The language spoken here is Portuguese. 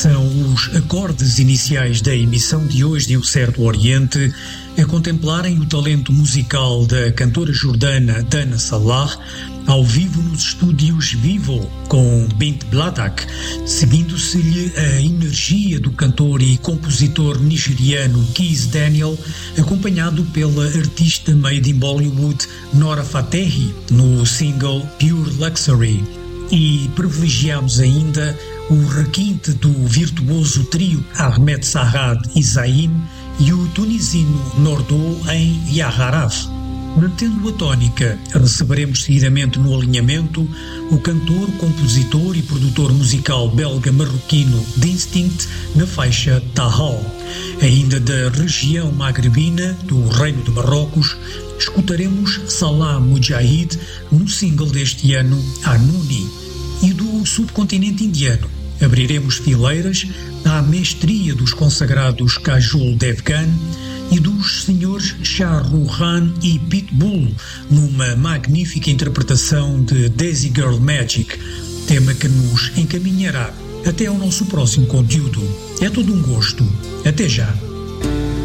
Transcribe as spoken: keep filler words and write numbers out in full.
São os acordes iniciais da emissão de hoje de Um Certo Oriente a contemplarem o talento musical da cantora jordana Dana Salah ao vivo nos estúdios Vivo com Bint Bladak, seguindo-se-lhe a energia do cantor e compositor nigeriano Kizz Daniel, acompanhado pela artista made in Bollywood Nora Fatehi no single Pure Luxury. E privilegiamos ainda o requinte do virtuoso trio Ahmed Sarrad e Zayn e o tunisino Nordou em Yaharaf. Mantendo a tónica, receberemos seguidamente no alinhamento o cantor, compositor e produtor musical belga-marroquino Distinct na faixa Tahal. Ainda da região magrebina do Reino de Marrocos, escutaremos Salah Mujahid no single deste ano Anuni. E do subcontinente indiano, abriremos fileiras à mestria dos consagrados Kajol Devgan e dos senhores Shah Rukh Khan e Pitbull numa magnífica interpretação de Desi Girl Magic, tema que nos encaminhará até ao nosso próximo conteúdo. É todo um gosto. Até já!